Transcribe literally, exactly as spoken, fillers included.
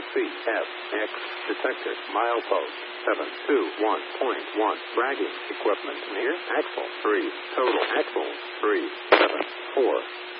C F X detector milepost seven two one point one bragging equipment near axle three total axle three seven four